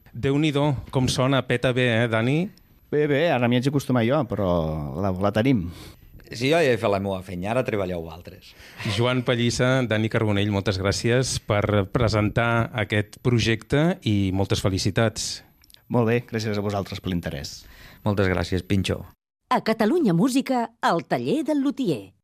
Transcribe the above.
Déu-n'hi-do, com sona, peta bé, Dani? Bé, ara m'hi haig d'acostumar jo, però la tenim. Sí, jo ja he fet la meva feina, ara treballeu vosaltres. Joan Pallissa, Dani Carbonell, moltes gràcies per presentar aquest projecte i moltes felicitats. Molt bé, gràcies a vosaltres per l'interès. Moltes gràcies, Pinxo. A Catalunya Música, el taller del lutier.